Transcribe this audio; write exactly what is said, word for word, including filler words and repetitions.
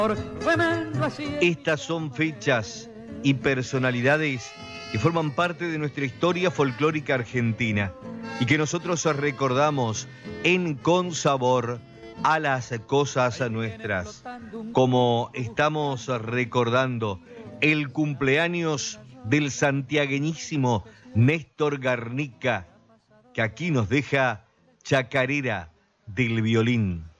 Estas son fechas y personalidades que forman parte de nuestra historia folclórica argentina y que nosotros recordamos en Con Sabor a las cosas nuestras, como estamos recordando el cumpleaños del santiagueñísimo Néstor Garnica, que aquí nos deja Chacarera del Violín.